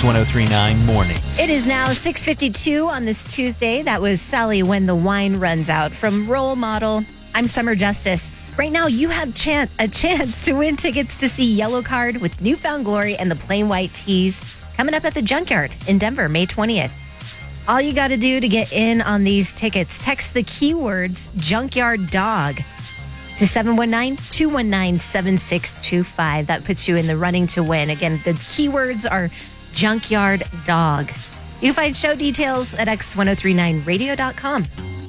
X1039 Mornings. It is now 6:52 on this Tuesday. That was Sally When the Wine Runs Out from Role Model. I'm Summer Justice. Right now, you have a chance to win tickets to see Yellow Card with Newfound Glory and the Plain White Tees coming up at the Junkyard in Denver, May 20th. All you got to do to get in on these tickets, text the keywords Junkyard Dog to 719-219-7625. That puts you in the running to win. Again, the keywords are Junkyard Dog. You can find show details at x1039radio.com.